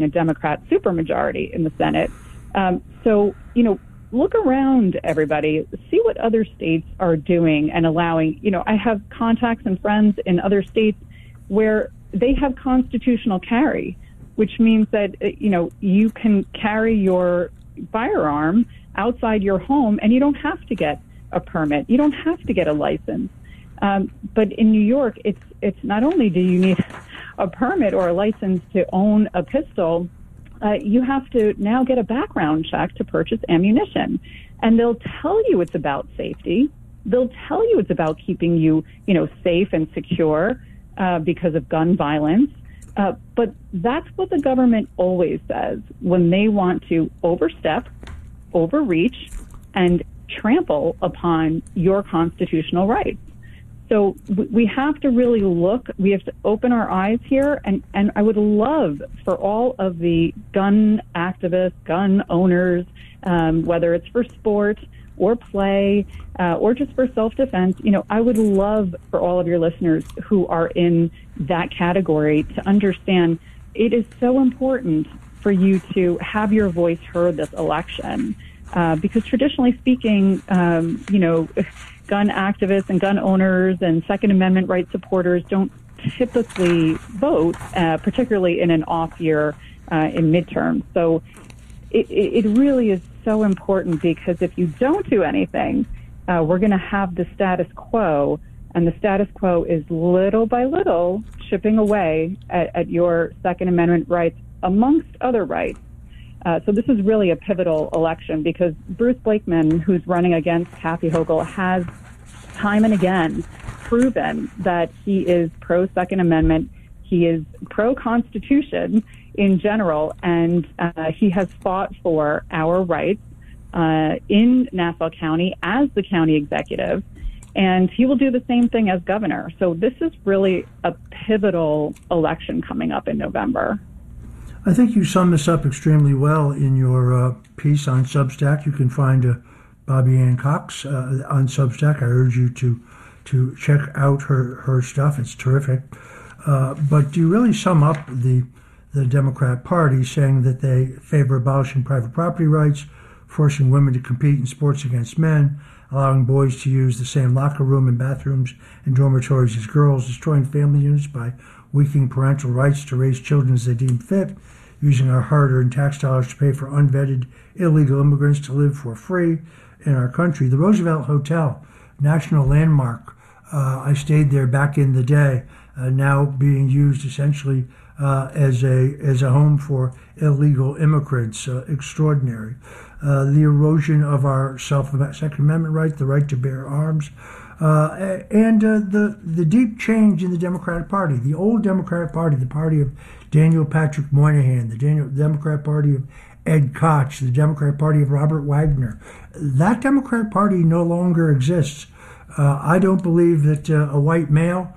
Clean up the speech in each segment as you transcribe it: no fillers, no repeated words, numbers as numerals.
a Democrat supermajority in the Senate. So, look around, everybody. See what other states are doing and allowing. I have contacts and friends in other states where they have constitutional carry, which means that, you can carry your firearm outside your home and you don't have to get a permit. You don't have to get a license. But in New York, it's not only do you need a permit or a license to own a pistol, you have to now get a background check to purchase ammunition. And they'll tell you it's about safety. They'll tell you it's about keeping you, safe and secure because of gun violence. But that's what the government always says when they want to overstep, overreach, and trample upon your constitutional rights. So we have to really look, we have to open our eyes here, and I would love for all of the gun activists, gun owners, whether it's for sport or play or just for self-defense, I would love for all of your listeners who are in that category to understand it is so important for you to have your voice heard this election. Because traditionally speaking, gun activists and gun owners and Second Amendment rights supporters don't typically vote, particularly in an off year in midterms. So it really is so important, because if you don't do anything, we're going to have the status quo, and the status quo is little by little chipping away at your Second Amendment rights, amongst other rights. So this is really a pivotal election, because Bruce Blakeman, who's running against Kathy Hochul, has time and again proven that he is pro-Second Amendment, he is pro-Constitution in general, and he has fought for our rights in Nassau County as the county executive, and he will do the same thing as governor. So this is really a pivotal election coming up in November. I think you summed this up extremely well in your piece on Substack. You can find Bobby Ann Cox on Substack. I urge you to check out her stuff. It's terrific. But you really sum up the Democrat Party, saying that they favor abolishing private property rights, forcing women to compete in sports against men, allowing boys to use the same locker room and bathrooms and dormitories as girls, destroying family units by weakening parental rights to raise children as they deem fit, using our hard-earned tax dollars to pay for unvetted illegal immigrants to live for free in our country. The Roosevelt Hotel, national landmark, I stayed there back in the day, now being used essentially as a home for illegal immigrants. Extraordinary. The erosion of our Second Amendment right, the right to bear arms, and the deep change in the Democratic Party. The old Democratic Party, the party of Daniel Patrick Moynihan, the Democratic Party of Ed Koch, the Democratic Party of Robert Wagner. That Democratic Party no longer exists. I don't believe that a white male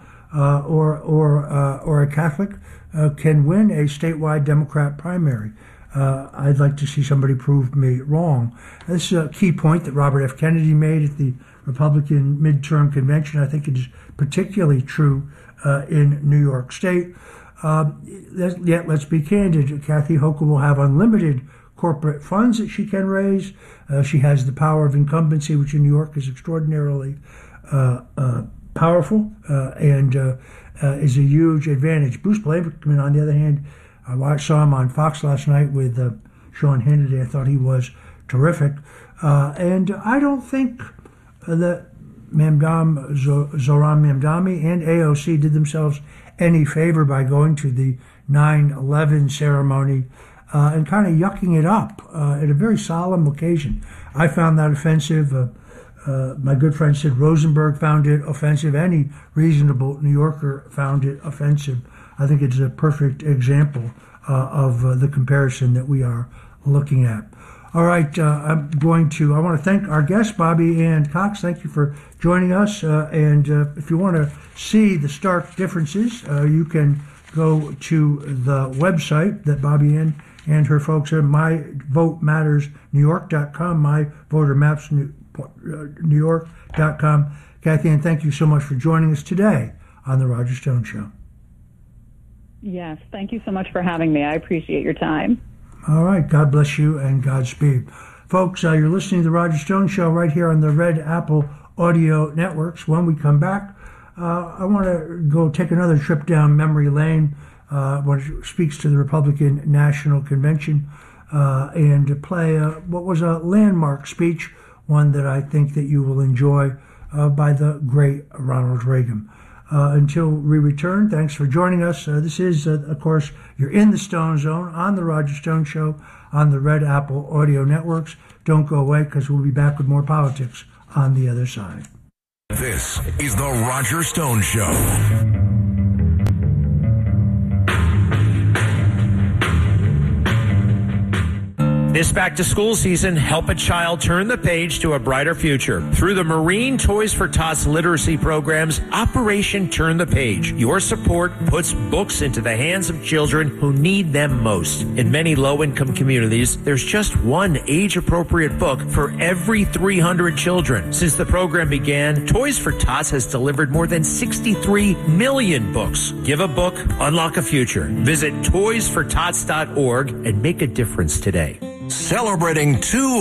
or a Catholic can win a statewide Democrat primary. I'd like to see somebody prove me wrong. This is a key point that Robert F. Kennedy made at the Republican midterm convention. I think it is particularly true in New York State. Yet, let's be candid. Kathy Hochul will have unlimited corporate funds that she can raise. She has the power of incumbency, which in New York is extraordinarily powerful and is a huge advantage. Bruce Blakeman, on the other hand, I saw him on Fox last night with Sean Hannity. I thought he was terrific. And I don't think that Zohran Mamdani and AOC did themselves any favor by going to the 9/11 ceremony and kind of yucking it up at a very solemn occasion. I found that offensive. My good friend Sid Rosenberg found it offensive. Any reasonable New Yorker found it offensive. I think it's a perfect example of the comparison that we are looking at. All right, I want to thank our guest, Bobby Ann Cox. Thank you for joining us. And if you want to see the stark differences, you can go to the website that Bobby Ann and her folks at myvotemattersnewyork.com, myvotermapsnewyork.com. Kathy Ann, thank you so much for joining us today on The Roger Stone Show. Yes, thank you so much for having me. I appreciate your time. All right, God bless you and Godspeed. Folks, you're listening to The Roger Stone Show right here on the Red Apple Audio Networks. When we come back, I want to go take another trip down memory lane when it speaks to the Republican National Convention and play what was a landmark speech, one that I think that you will enjoy by the great Ronald Reagan. Until we return, thanks for joining us. This is, of course, you're in the Stone Zone on the Roger Stone Show on the Red Apple Audio Networks. Don't go away, because we'll be back with more politics on the other side. This is the Roger Stone Show. This back-to-school season, help a child turn the page to a brighter future. Through the Marine Toys for Tots literacy programs, Operation Turn the Page. Your support puts books into the hands of children who need them most. In many low-income communities, there's just one age-appropriate book for every 300 children. Since the program began, Toys for Tots has delivered more than 63 million books. Give a book, unlock a future. Visit toysfortots.org and make a difference today. Celebrating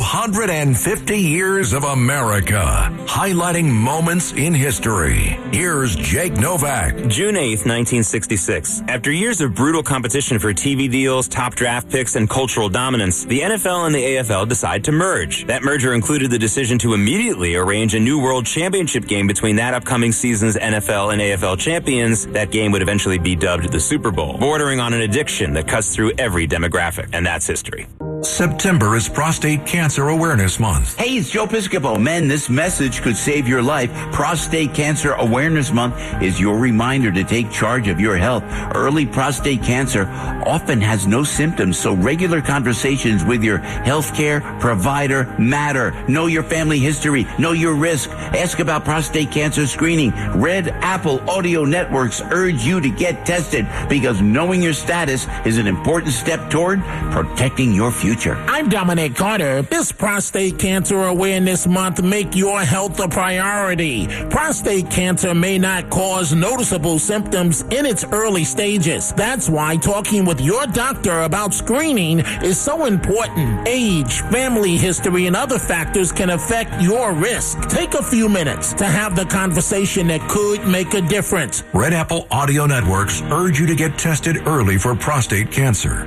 250 years of America, highlighting moments in history. Here's Jake Novak. June 8th, 1966. After years of brutal competition for TV deals, top draft picks, and cultural dominance, the NFL and the AFL decide to merge. That merger included the decision to immediately arrange a new World Championship game between that upcoming season's NFL and AFL champions. That game would eventually be dubbed the Super Bowl, bordering on an addiction that cuts through every demographic, and that's history. September is Prostate Cancer Awareness Month. Hey, it's Joe Piscopo. Men, this message could save your life. Prostate Cancer Awareness Month is your reminder to take charge of your health. Early prostate cancer often has no symptoms, so regular conversations with your healthcare provider matter. Know your family history. Know your risk. Ask about prostate cancer screening. Red Apple Audio Networks urge you to get tested because knowing your status is an important step toward protecting your future. I'm Dominic Carter. This Prostate Cancer Awareness Month, make your health a priority. Prostate cancer may not cause noticeable symptoms in its early stages. That's why talking with your doctor about screening is so important. Age, family history, and other factors can affect your risk. Take a few minutes to have the conversation that could make a difference. Red Apple Audio Networks urge you to get tested early for prostate cancer.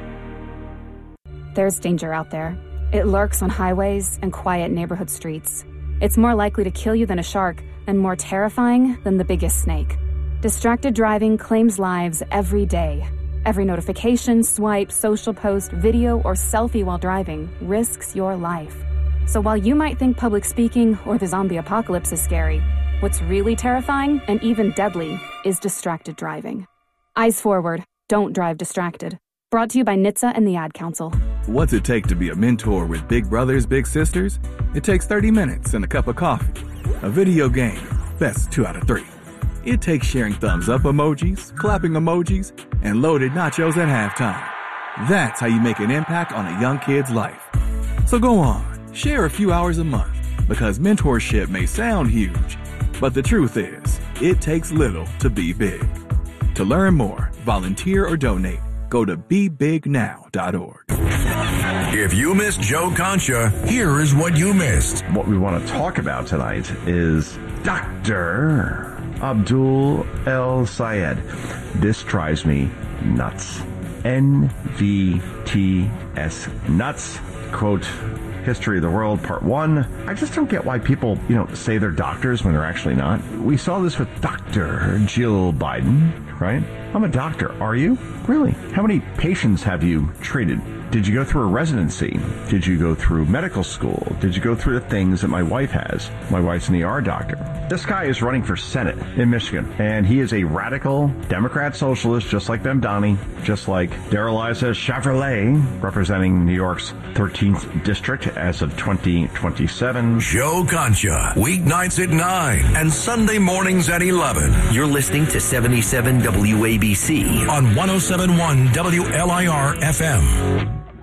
There's danger out there. It lurks on highways and quiet neighborhood streets. It's more likely to kill you than a shark and more terrifying than the biggest snake. Distracted driving claims lives every day. Every notification, swipe, social post, video, or selfie while driving risks your life. So while you might think public speaking or the zombie apocalypse is scary, what's really terrifying and even deadly is distracted driving. Eyes forward. Don't drive distracted. Brought to you by NHTSA and the Ad Council. What's it take to be a mentor with big brothers, big sisters? It takes 30 minutes and a cup of coffee. A video game, best 2 out of 3. It takes sharing thumbs up emojis, clapping emojis, and loaded nachos at halftime. That's how you make an impact on a young kid's life. So go on, share a few hours a month, because mentorship may sound huge, but the truth is, it takes little to be big. To learn more, volunteer or donate, go to BeBigNow.org. If you missed Joe Concha, here is what you missed. What we want to talk about tonight is Dr. Abdul El Sayed. This drives me nuts. NVTS nuts. Quote, History of the World, Part 1. I just don't get why people, say they're doctors when they're actually not. We saw this with Dr. Jill Biden, right? I'm a doctor. Are you? Really? How many patients have you treated? Did you go through a residency? Did you go through medical school? Did you go through the things that my wife has? My wife's an ER doctor. This guy is running for Senate in Michigan, and he is a radical Democrat socialist, just like Mamdani, just like Darrell Issa Chevrolet, representing New York's 13th district as of 2027. Joe Concha, weeknights at 9 and Sunday mornings at 11. You're listening to 77 WABC on 107.1 WLIR FM.